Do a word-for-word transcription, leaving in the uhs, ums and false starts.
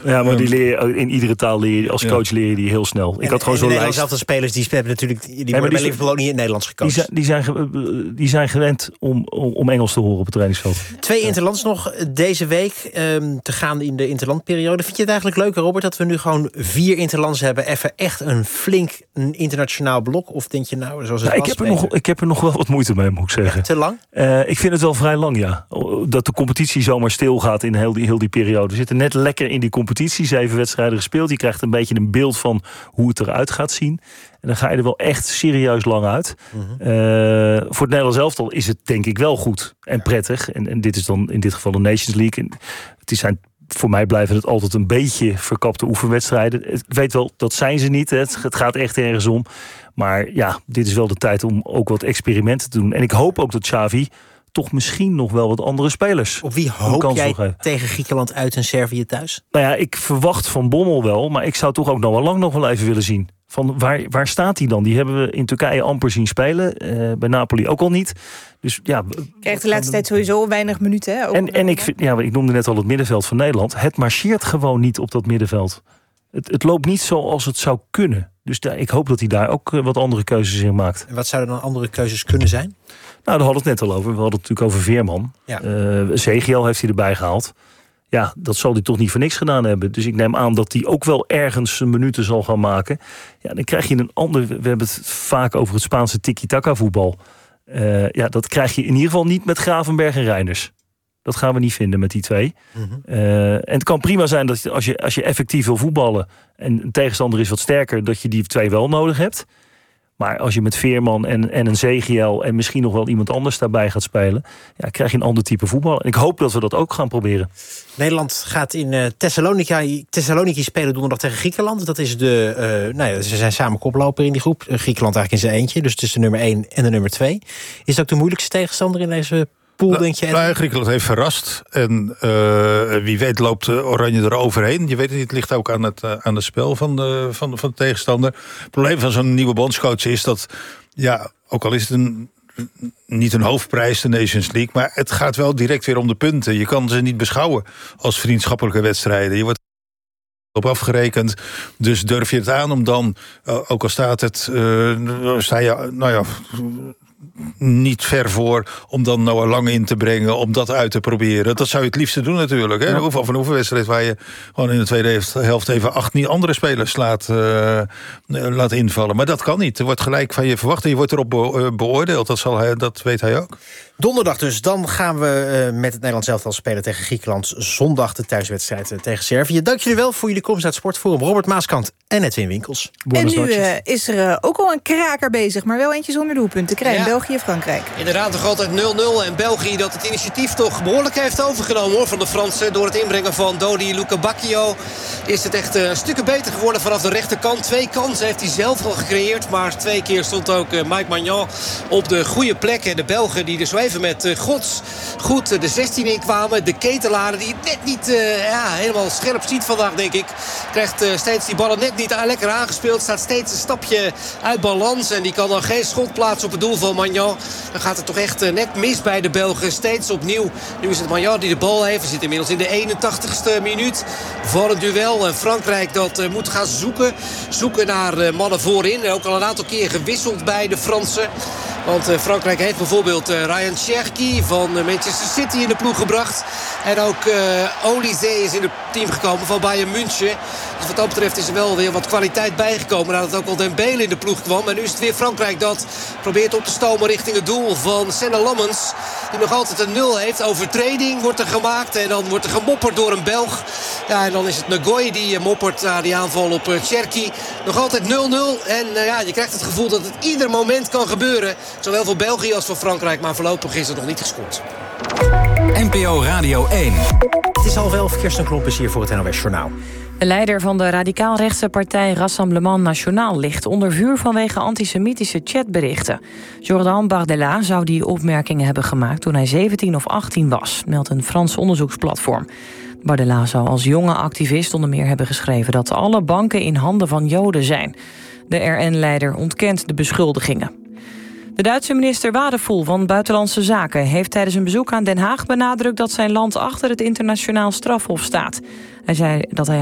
Ja, maar die leer je, in iedere taal leer je, als coach leer je die heel snel. Ik en, had gewoon zo'n lijst. Nederlandse spelers die hebben natuurlijk, die worden bij Liverpool ook niet in het Nederlands gecoacht. Die zijn, die zijn, die zijn gewend om, om Engels te horen op het trainingsveld. Twee interlands nog deze week um, te gaan in de interlandperiode. Vind je het eigenlijk leuk, Robert, dat we nu gewoon vier interlands hebben? Even echt een flink een internationaal blok? Of denk je nou, zoals het nou, was, ik, heb er nog, ik heb er nog wel wat moeite mee, moet ik zeggen. Te lang? Uh, ik vind het wel vrij lang, ja. Dat de competitie zomaar stil gaat in heel die, heel die periode. We zitten net lekker in die competitie. Zeven wedstrijden gespeeld. Je krijgt een beetje een beeld van hoe het eruit gaat zien. En dan ga je er wel echt serieus lang uit. Mm-hmm. Uh, voor het Nederlands elftal is het denk ik wel goed en prettig. En, en dit is dan in dit geval de Nations League. En het zijn, voor mij blijven het altijd een beetje verkapte oefenwedstrijden. Ik weet wel, dat zijn ze niet. Hè. Het gaat echt ergens om. Maar ja, dit is wel de tijd om ook wat experimenten te doen. En ik hoop ook dat Xavi toch misschien nog wel wat andere spelers. Op wie hoop jij tegen Griekenland uit en Servië thuis? Nou ja, ik verwacht Van Bommel wel. Maar ik zou toch ook nog wel lang nog wel even willen zien. Van waar, waar staat hij dan? Die hebben we in Turkije amper zien spelen. Uh, bij Napoli ook al niet. Dus ja, krijgt de laatste tijd sowieso weinig minuten. Hè? En, en ik, vind, ja, ik noemde net al het middenveld van Nederland. Het marcheert gewoon niet op dat middenveld. Het, het loopt niet zoals het zou kunnen. Dus daar, ik hoop dat hij daar ook wat andere keuzes in maakt. En wat zouden dan andere keuzes kunnen zijn? Nou, daar hadden we het net al over. We hadden het natuurlijk over Veerman. Ja. Uh, Zegiel heeft hij erbij gehaald. Ja, dat zal hij toch niet voor niks gedaan hebben. Dus ik neem aan dat hij ook wel ergens zijn minuten zal gaan maken. Ja, dan krijg je een ander. We hebben het vaak over het Spaanse tiki-taka voetbal. Uh, ja, dat krijg je in ieder geval niet met Gravenberch en Reinders. Dat gaan we niet vinden met die twee. Mm-hmm. Uh, en het kan prima zijn dat als je, als je effectief wil voetballen en een tegenstander is wat sterker, dat je die twee wel nodig hebt. Maar als je met Veerman en, en een Zegiel en misschien nog wel iemand anders daarbij gaat spelen, ja, krijg je een ander type voetbal. En ik hoop dat we dat ook gaan proberen. Nederland gaat in uh, Thessaloniki, Thessaloniki spelen donderdag tegen Griekenland. Dat is de, uh, nou ja, ze zijn samen koploper in die groep. Uh, Griekenland eigenlijk in zijn eentje, dus tussen de nummer één en de nummer twee. Is dat ook de moeilijkste tegenstander in deze pool, nou, denk je? Nou, Griekenland heeft verrast. En uh, wie weet loopt Oranje er overheen. Je weet het, het ligt ook aan het, uh, aan het spel van de, van, van de tegenstander. Het probleem van zo'n nieuwe bondscoach is dat, ja, ook al is het een, niet een hoofdprijs, de Nations League, maar het gaat wel direct weer om de punten. Je kan ze niet beschouwen als vriendschappelijke wedstrijden. Je wordt op afgerekend. Dus durf je het aan om dan, uh, ook al staat het, uh, sta je, nou ja, niet ver voor om dan Noah Lang in te brengen, om dat uit te proberen. Dat zou je het liefste doen natuurlijk. Hè? Ja. Of een oefenwedstrijd waar je gewoon in de tweede helft even acht niet andere spelers laat, uh, laat invallen. Maar dat kan niet. Er wordt gelijk van je verwacht en je wordt erop be- beoordeeld. Dat, zal hij, dat weet hij ook. Donderdag dus, dan gaan we uh, met het Nederlands elftal spelen tegen Griekenland. Zondag de thuiswedstrijd uh, tegen Servië. Dank jullie wel voor jullie komst naar het Sportforum. Robert Maaskant en Edwin Winkels. En nu uh, is er uh, ook al een kraker bezig, maar wel eentje zonder doelpunten. Krijgen ja. België, Frankrijk. Inderdaad, nog altijd nul nul. En België dat het initiatief toch behoorlijk heeft overgenomen hoor, van de Fransen. Door het inbrengen van Dodi Luca Bacchio is het echt uh, stukken beter geworden vanaf de rechterkant. Twee kansen heeft hij zelf al gecreëerd. Maar twee keer stond ook uh, Mike Maignan op de goede plek. En de Belgen die er zo even met uh, gods goed uh, de zestien in kwamen. De Ketelaren die het net niet uh, ja, helemaal scherp ziet vandaag, denk ik. Krijgt uh, steeds die ballen net niet uh, lekker aangespeeld. Staat steeds een stapje uit balans. En die kan dan geen schot plaatsen op het doel van Maignan. Dan gaat het toch echt uh, net mis bij de Belgen. Steeds opnieuw. Nu is het Maignan die de bal heeft. We zitten inmiddels in de eenentachtigste minuut van het duel. En Frankrijk dat uh, moet gaan zoeken. Zoeken naar uh, mannen voorin. En ook al een aantal keer gewisseld bij de Fransen. Want uh, Frankrijk heeft bijvoorbeeld uh, Ryan Cherki van uh, Manchester City in de ploeg gebracht. En ook uh, Olysée is in het team gekomen van Bayern München. Dus wat dat betreft is er wel weer wat kwaliteit bijgekomen. Nadat ook al Dembele in de ploeg kwam. En nu is het weer Frankrijk dat probeert op te stomen richting het doel van Senna Lammens. Die nog altijd een nul heeft. Overtreding wordt er gemaakt. En dan wordt er gemopperd door een Belg. Ja, en dan is het Ngoy die moppert naar die aanval op uh, Cherki. Nog altijd nul nul. En uh, ja, je krijgt het gevoel dat het ieder moment kan gebeuren. Zowel voor België als voor Frankrijk. Maar voorlopig is het nog niet gescoord. N P O Radio één. Het is half elf. Kirsten Klomp is hier voor het N O S Journaal. De leider van de radicaal-rechtse partij Rassemblement National ligt onder vuur vanwege antisemitische chatberichten. Jordan Bardella zou die opmerkingen hebben gemaakt toen hij zeventien of achttien was, meldt een Frans onderzoeksplatform. Bardella zou als jonge activist onder meer hebben geschreven dat alle banken in handen van Joden zijn. De R N-leider ontkent de beschuldigingen. De Duitse minister Wadephul van Buitenlandse Zaken heeft tijdens een bezoek aan Den Haag benadrukt dat zijn land achter het internationaal strafhof staat. Hij zei dat hij